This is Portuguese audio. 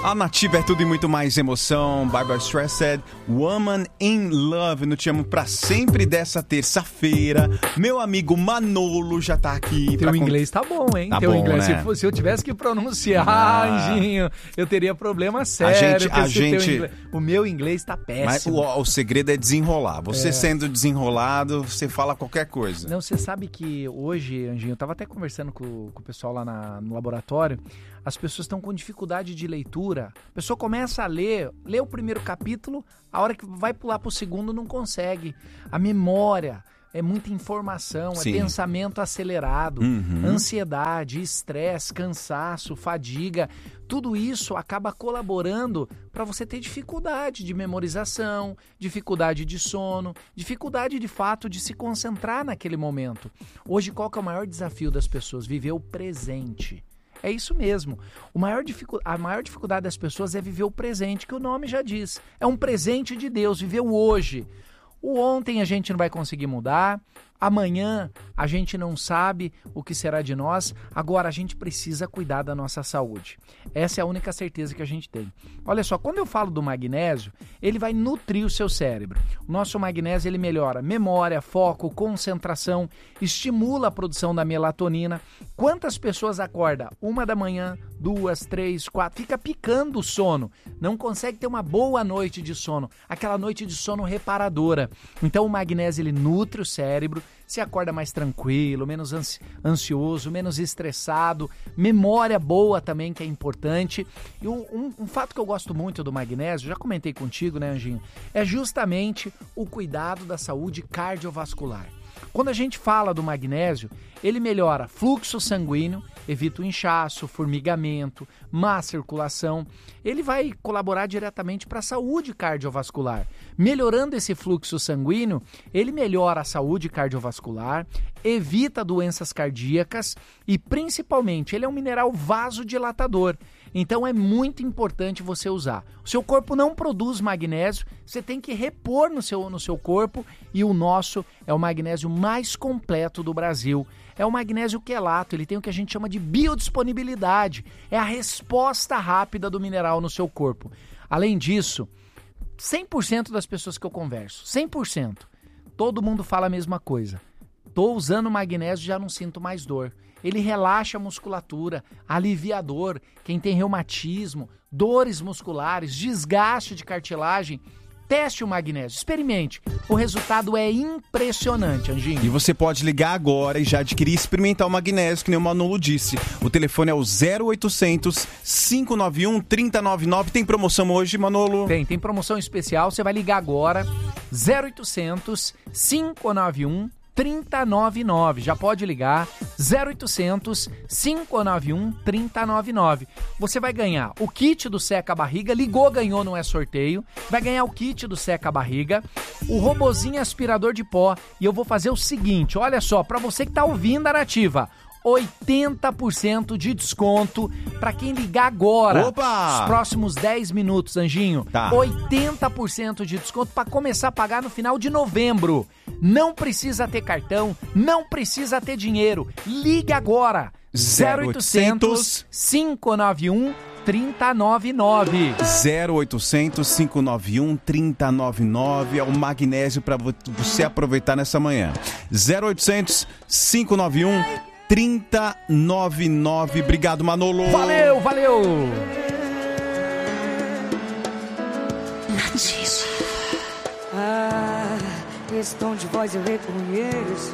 A Nativa é tudo e muito mais emoção. Barbra Streisand, Woman in Love. No Te Amo Pra Sempre dessa terça-feira. Meu amigo Manolo já tá aqui. Teu inglês tá bom, hein? Tá Teu bom, inglês, né? se eu tivesse que pronunciar, Anjinho, eu teria problema sério. O meu inglês tá péssimo. Mas o segredo é desenrolar. Você sendo desenrolado, você fala qualquer coisa. Não, você sabe que hoje, Anjinho, eu tava até conversando com o pessoal lá no laboratório, as pessoas estão com dificuldade de leitura. A pessoa começa a lê o primeiro capítulo, a hora que vai pular pro segundo não consegue. A memória, é muita informação, Sim. É pensamento acelerado, ansiedade, estresse, cansaço, fadiga. Tudo isso acaba colaborando para você ter dificuldade de memorização, dificuldade de sono, dificuldade de fato de se concentrar naquele momento. Hoje, qual que é o maior desafio das pessoas? Viver o presente. É isso mesmo. A maior dificuldade das pessoas é viver o presente, que o nome já diz. É um presente de Deus, viver o hoje. O ontem a gente não vai conseguir mudar, amanhã a gente não sabe o que será de nós, agora a gente precisa cuidar da nossa saúde. Essa é a única certeza que a gente tem. Olha só, quando eu falo do magnésio, ele vai nutrir o seu cérebro. O nosso magnésio ele melhora memória, foco, concentração, estimula a produção da melatonina. Quantas pessoas acordam 1 da manhã, 2, 3, 4, fica picando o sono, não consegue ter uma boa noite de sono, aquela noite de sono reparadora. Então o magnésio ele nutre o cérebro, se acorda mais tranquilo, menos ansioso, menos estressado, memória boa também, que é importante. E um fato que eu gosto muito do magnésio, já comentei contigo, né, Anjinho, é justamente o cuidado da saúde cardiovascular. Quando a gente fala do magnésio, ele melhora fluxo sanguíneo, evita o inchaço, formigamento, má circulação. Ele vai colaborar diretamente para a saúde cardiovascular. Melhorando esse fluxo sanguíneo, ele melhora a saúde cardiovascular, evita doenças cardíacas e, principalmente, ele é um mineral vasodilatador. Então é muito importante você usar. O seu corpo não produz magnésio, você tem que repor no seu corpo, e o nosso é o magnésio mais completo do Brasil. É o magnésio quelato, ele tem o que a gente chama de biodisponibilidade, é a resposta rápida do mineral no seu corpo. Além disso, 100% das pessoas que eu converso, 100%, todo mundo fala a mesma coisa. Tô usando magnésio e já não sinto mais dor. Ele relaxa a musculatura, alivia a dor. Quem tem reumatismo, dores musculares, desgaste de cartilagem, teste o magnésio, experimente. O resultado é impressionante, Anjinho. E você pode ligar agora e já adquirir e experimentar o magnésio, que nem o Manolo disse. O telefone é o 0800 591 3099. Tem promoção hoje, Manolo? Tem promoção especial. Você vai ligar agora, 0800 591 3099, já pode ligar, 0800 591 3099. Você vai ganhar o kit do Seca Barriga, ligou, ganhou, não é sorteio. Vai ganhar o kit do Seca Barriga, o robozinho aspirador de pó. E eu vou fazer o seguinte, olha só, para você que tá ouvindo a Nativa, 80% de desconto para quem ligar agora. Opa! Os próximos 10 minutos, Anjinho. Tá. 80% de desconto para começar a pagar no final de novembro. Não precisa ter cartão, não precisa ter dinheiro. Ligue agora. 0800 591 3099. 0800 591 3099 é o magnésio para você aproveitar nessa manhã. 0800 591 3099. Obrigado, Manolo. Valeu. Esse tom de voz eu reconheço.